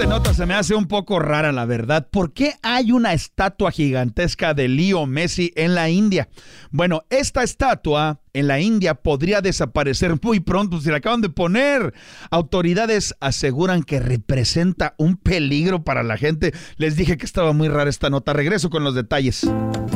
siguiente nota se me hace un poco rara, la verdad. ¿Por qué hay una estatua gigantesca de Leo Messi en la India? Bueno, esta estatua en la India podría desaparecer muy pronto. Se la acaban de poner. Autoridades aseguran que representa un peligro para la gente. Les dije que estaba muy rara esta nota. Regreso con los detalles.